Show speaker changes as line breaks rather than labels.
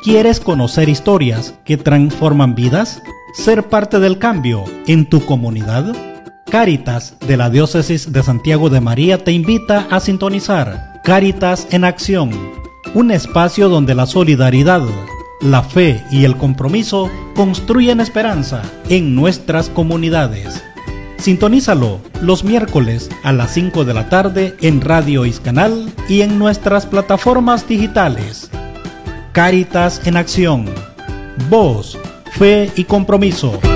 ¿Quieres conocer historias que transforman vidas? ¿Ser parte del cambio en tu comunidad? Cáritas de la Diócesis de Santiago de María te invita a sintonizar Cáritas en Acción, un espacio donde la solidaridad, la fe y el compromiso construyen esperanza en nuestras comunidades. Sintonízalo los miércoles a las 5 de la tarde en Radio Iscanal y en nuestras plataformas digitales. Cáritas en Acción. Voz, fe y compromiso.